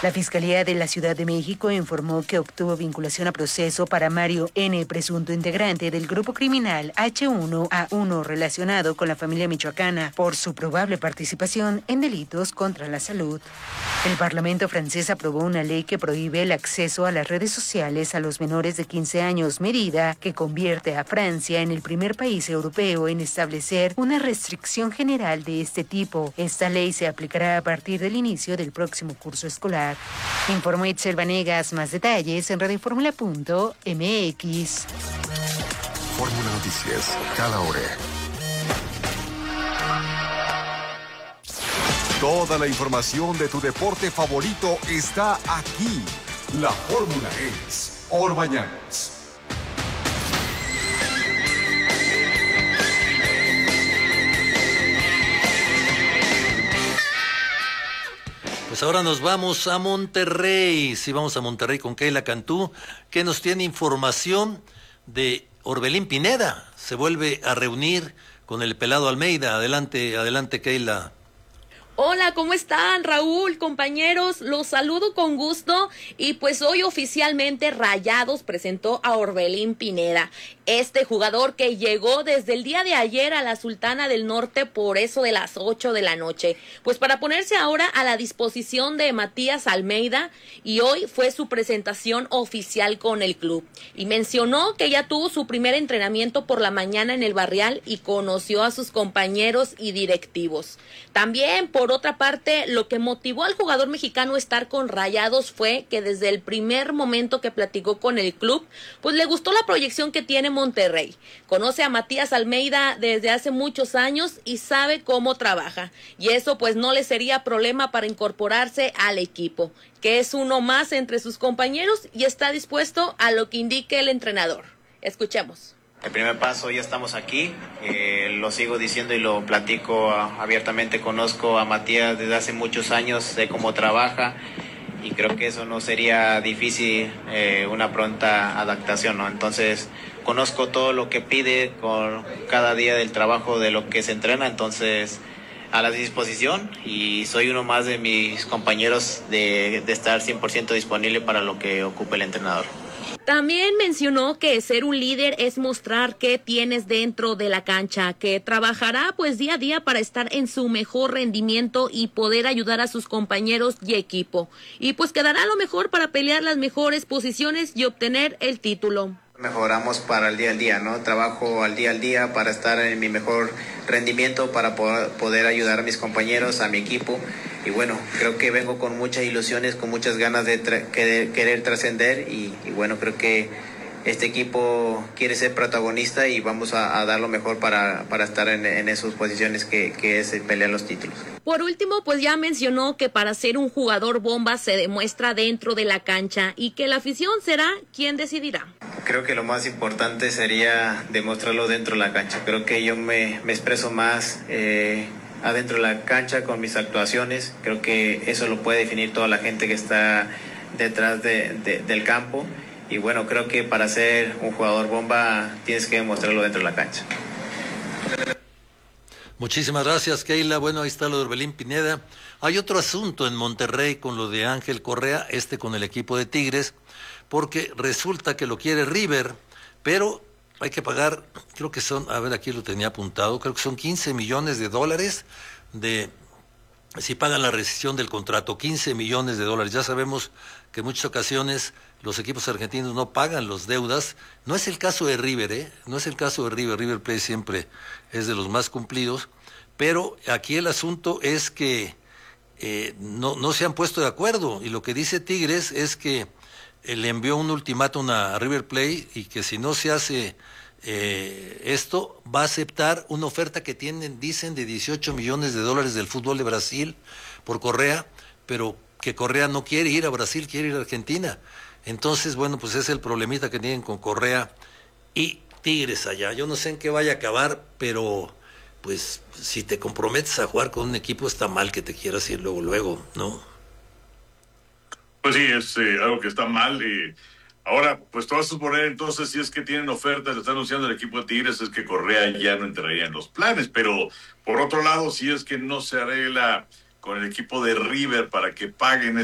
La Fiscalía de la Ciudad de México informó que obtuvo vinculación a proceso para Mario N., presunto integrante del grupo criminal H1A1 relacionado con la familia michoacana por su probable participación en delitos contra la salud. El Parlamento francés aprobó una ley que prohíbe el acceso a las redes sociales a los menores de 15 años, medida que convierte a Francia en el primer país europeo en establecer una restricción general de este tipo. Esta ley se aplicará a partir del inicio del próximo curso escolar. Informó Itzel Vanegas. Más detalles en radioformula.mx. Fórmula Noticias, cada hora. Toda la información de tu deporte favorito está aquí. La fórmula es Orbañanos. Pues ahora nos vamos a Monterrey. Sí, vamos a Monterrey con Keila Cantú, que nos tiene información de Orbelín Pineda. Se vuelve a reunir con el pelado Almeida. Adelante, adelante, Keila. Hola, ¿cómo están, Raúl, compañeros? Los saludo con gusto y pues hoy oficialmente Rayados presentó a Orbelín Pineda, este jugador que llegó desde el día de ayer a la Sultana del Norte por eso de las 8 de la noche, pues para ponerse ahora a la disposición de Matías Almeida, y hoy fue su presentación oficial con el club y mencionó que ya tuvo su primer entrenamiento por la mañana en el Barrial y conoció a sus compañeros y directivos. También, por otra parte, lo que motivó al jugador mexicano a estar con Rayados fue que desde el primer momento que platicó con el club, pues le gustó la proyección que tiene Monterrey. Conoce a Matías Almeida desde hace muchos años y sabe cómo trabaja. Y eso pues no le sería problema para incorporarse al equipo, que es uno más entre sus compañeros y está dispuesto a lo que indique el entrenador. Escuchemos. El primer paso, ya estamos aquí, lo sigo diciendo y lo platico abiertamente. Conozco a Matías desde hace muchos años, sé cómo trabaja y creo que eso no sería difícil, una pronta adaptación, ¿no? Entonces, conozco todo lo que pide con cada día del trabajo, de lo que se entrena, entonces a la disposición, y soy uno más de mis compañeros de estar 100% disponible para lo que ocupe el entrenador. También mencionó que ser un líder es mostrar qué tienes dentro de la cancha, que trabajará pues día a día para estar en su mejor rendimiento y poder ayudar a sus compañeros y equipo. Y pues quedará lo mejor para pelear las mejores posiciones y obtener el título. Mejoramos para el día al día, ¿no? Trabajo al día para estar en mi mejor rendimiento, para poder ayudar a mis compañeros, a mi equipo. Y bueno, creo que vengo con muchas ilusiones, con muchas ganas de querer trascender y bueno, creo que este equipo quiere ser protagonista y vamos a dar lo mejor para estar en esas posiciones que es pelear los títulos. Por último, pues ya mencionó que para ser un jugador bomba se demuestra dentro de la cancha y que la afición será quien decidirá. Creo que lo más importante sería demostrarlo dentro de la cancha. Creo que yo me expreso más adentro de la cancha con mis actuaciones. Creo que eso lo puede definir toda la gente que está detrás del campo. Y bueno, creo que para ser un jugador bomba tienes que demostrarlo dentro de la cancha. Muchísimas gracias, Keila. Bueno, ahí está lo de Orbelín Pineda. Hay otro asunto en Monterrey con lo de Ángel Correa, con el equipo de Tigres, porque resulta que lo quiere River, pero hay que pagar, creo que son, a ver, aquí lo tenía apuntado, creo que son $15 millones si pagan la rescisión del contrato, $15 millones. Ya sabemos que en muchas ocasiones los equipos argentinos no pagan las deudas. No es el caso de River, no es el caso de River. River Plate siempre es de los más cumplidos, pero aquí el asunto es que no se han puesto de acuerdo, y lo que dice Tigres es que le envió un ultimátum a River Plate y que si no se hace esto, va a aceptar una oferta que dicen de $18 millones del fútbol de Brasil por Correa, pero que Correa no quiere ir a Brasil, quiere ir a Argentina. Entonces, bueno, pues es el problemita que tienen con Correa y Tigres allá. Yo no sé en qué vaya a acabar, pero pues si te comprometes a jugar con un equipo, está mal que te quieras ir luego, ¿no? Pues sí, es algo que está mal. Ahora, pues tú vas a suponer entonces, si es que tienen ofertas, le está anunciando el equipo de Tigres, es que Correa ya no entraría en los planes, pero por otro lado, si es que no se arregla con el equipo de River para que paguen